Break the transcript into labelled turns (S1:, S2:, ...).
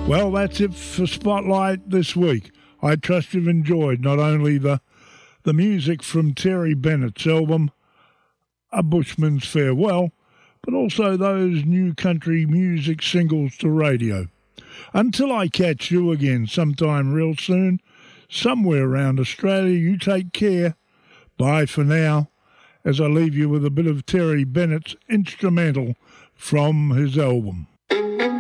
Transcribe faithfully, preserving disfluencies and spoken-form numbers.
S1: Well, that's it for Spotlight this week. I trust you've enjoyed not only the the music from Terry Bennett's album, A Bushman's Farewell, but also those new country music singles to radio. Until I catch you again sometime real soon, somewhere around Australia, you take care. Bye for now, as I leave you with a bit of Terry Bennett's instrumental from his album.